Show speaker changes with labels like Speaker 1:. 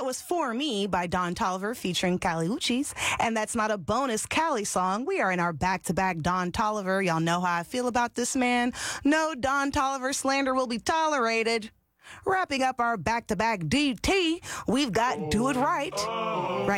Speaker 1: was For Me by Don Toliver featuring Kali Uchis. And that's not a bonus Kali song. We are in our back-to-back Don Toliver. Y'all know how I feel about this man. No Don Toliver slander will be tolerated. Wrapping up our back-to-back DT, we've got Do It Right.